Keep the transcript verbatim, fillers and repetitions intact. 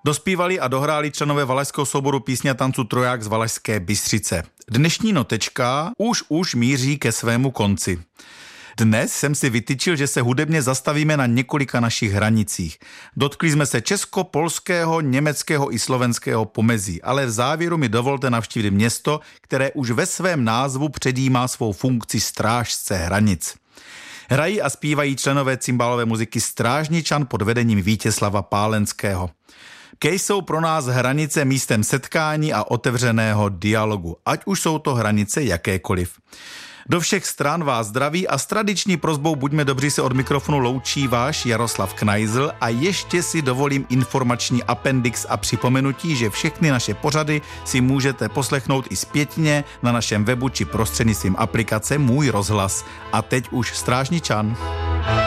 Dospívali a dohráli členové valašského souboru písně a tancu Troják z Valašské Bystřice. Dnešní notečka už už míří ke svému konci. Dnes jsem si vytyčil, že se hudebně zastavíme na několika našich hranicích. Dotkli jsme se česko-polského, německého i slovenského pomezí, ale v závěru mi dovolte navštívit město, které už ve svém názvu předjímá svou funkci strážce hranic. Hrají a zpívají členové cymbálové muziky Strážničan pod vedením Vítězslava Pálenského. Kej jsou pro nás hranice místem setkání a otevřeného dialogu, ať už jsou to hranice jakékoliv. Do všech stran vás zdraví a s tradiční prosbou Buďme dobří se od mikrofonu loučí váš Jaroslav Knajzl a ještě si dovolím informační appendix a připomenutí, že všechny naše pořady si můžete poslechnout i zpětně na našem webu či prostřednictvím aplikace Můj rozhlas. A teď už Strážničan.